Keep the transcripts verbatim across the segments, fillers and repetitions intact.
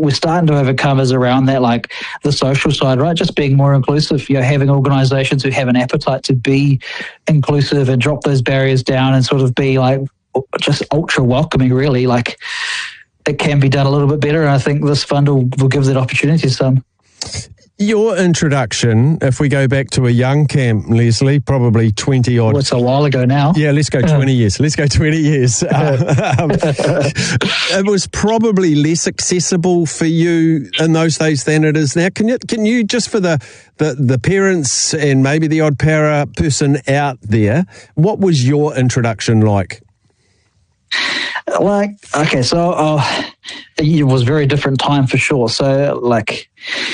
we're starting to overcome is around that, like the social side, right? Just being more inclusive, you know, having organisations who have an appetite to be inclusive and drop those barriers down and sort of be like just ultra welcoming, really. Like it can be done a little bit better, and I think this fund will, will give that opportunity some. Your introduction, if we go back to a young camp, Leslie, probably twenty odd. Well, it's a while ago now. Yeah, let's go twenty years. Let's go twenty years. Um, it was probably less accessible for you in those days than it is now. Can you, can you just for the, the, the parents and maybe the odd para person out there, what was your introduction like? Like, okay, so uh, it was a very different time for sure. So, like,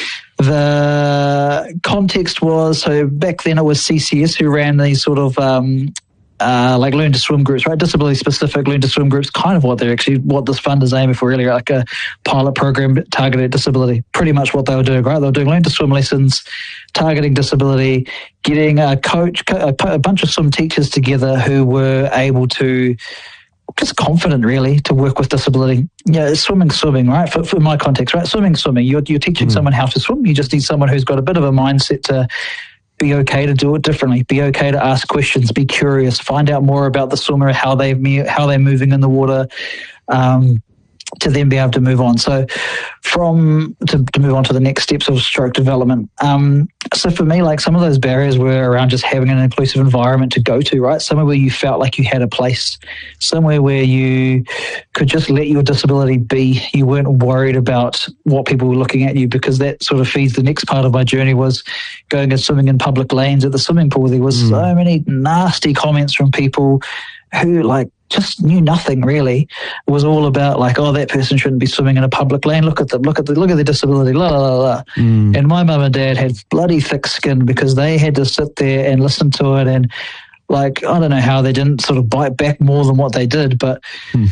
the context was, so back then it was C C S who ran these sort of um, uh, like learn to swim groups, right? Disability specific learn to swim groups, kind of what they're actually, what this fund is aiming for really, like a pilot program targeted at disability. Pretty much what they were doing, right? They were doing learn to swim lessons, targeting disability, getting a coach, a, a bunch of swim teachers together who were able to just confident, really, to work with disability. Yeah, swimming, swimming, right? For, for my context, right? Swimming, swimming. You're, you're teaching mm. someone how to swim. You just need someone who's got a bit of a mindset to be okay to do it differently, be okay to ask questions, be curious, find out more about the swimmer, how, they, how they're moving in the water, um, to then be able to move on. So from, to, to move on to the next steps of stroke development. Um, so for me, like some of those barriers were around just having an inclusive environment to go to, right? Somewhere where you felt like you had a place, somewhere where you could just let your disability be. You weren't worried about what people were looking at you, because that sort of feeds the next part of my journey, was going and swimming in public lanes at the swimming pool. There was mm. so many nasty comments from people who like just knew nothing really. It was all about like, oh, that person shouldn't be swimming in a public lane. Look at them, look at the, look at their disability, la, la, la, la. Mm. And my mum and dad had bloody thick skin because they had to sit there and listen to it. And like, I don't know how they didn't sort of bite back more than what they did. But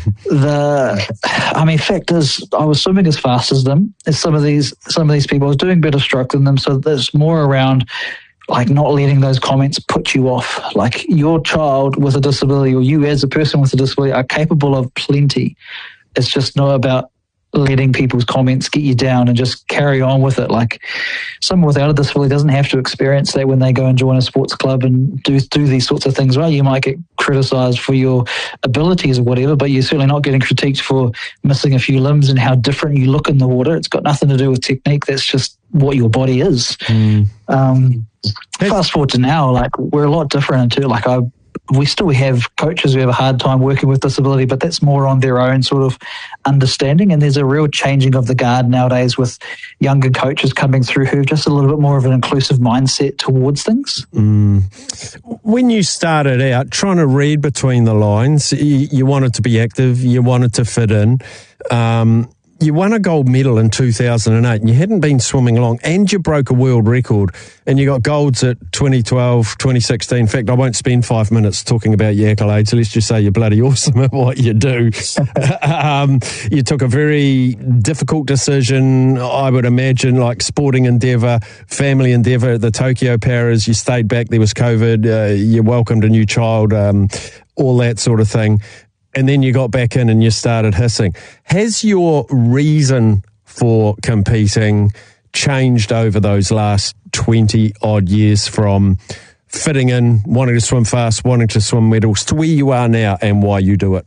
the, I mean, fact is, I was swimming as fast as them, as some of these, some of these people. I was doing better stroke than them. So there's more around like not letting those comments put you off. Like your child with a disability, or you as a person with a disability, are capable of plenty. It's just not about letting people's comments get you down, and just carry on with it. Like someone without a disability doesn't have to experience that when they go and join a sports club and do do these sorts of things, right? You might get criticised for your abilities or whatever, but you're certainly not getting critiqued for missing a few limbs and how different you look in the water. It's got nothing to do with technique. That's just what your body is. Mm. Um, fast forward to now, like we're a lot different too. Like I, we still have coaches who have a hard time working with disability, but that's more on their own sort of understanding. And there's a real changing of the guard nowadays with younger coaches coming through who have just a little bit more of an inclusive mindset towards things. Mm. When you started out trying to read between the lines, you, you wanted to be active, you wanted to fit in. Um, You won a gold medal in two thousand eight and you hadn't been swimming long, and you broke a world record, and you got golds at twenty twelve, twenty sixteen. In fact, I won't spend five minutes talking about your accolades. Let's just say you're bloody awesome at what you do. um, you took a very difficult decision, I would imagine, like sporting endeavour, family endeavour at the Tokyo Paras. You stayed back, there was COVID, uh, you welcomed a new child, um, all that sort of thing. And then you got back in and you started hissing. Has your reason for competing changed over those last twenty odd years, from fitting in, wanting to swim fast, wanting to swim medals, to where you are now and why you do it?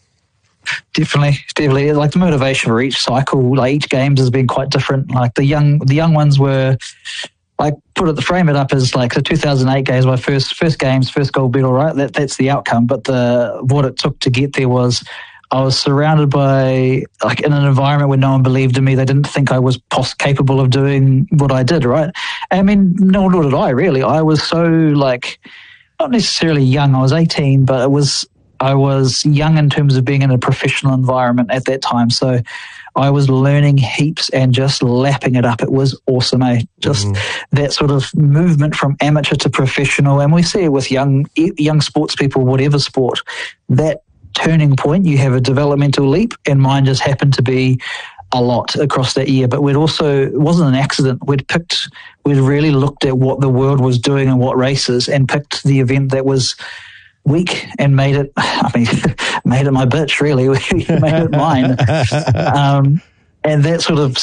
Definitely, definitely. Like the motivation for each cycle, like each games has been quite different. Like the young, the young ones were, like put it, frame it up as like the two thousand eight games, my first first games, first gold medal, right? That that's the outcome. But the what it took to get there was I was surrounded by, like, in an environment where no one believed in me. They didn't think I was pos- capable of doing what I did, right? I mean, nor did I really. I was so like not necessarily young. I was eighteen, but it was I was young in terms of being in a professional environment at that time. So I was learning heaps and just lapping it up. It was awesome, eh? Just mm. that sort of movement from amateur to professional. And we see it with young young sports people, whatever sport. That turning point, you have a developmental leap, and mine just happened to be a lot across that year. But we'd also, it wasn't an accident. We'd picked, we'd really looked at what the world was doing and what races, and picked the event that was weak and made it, I mean, made it my bitch, really. We made it mine. Um, and that sort of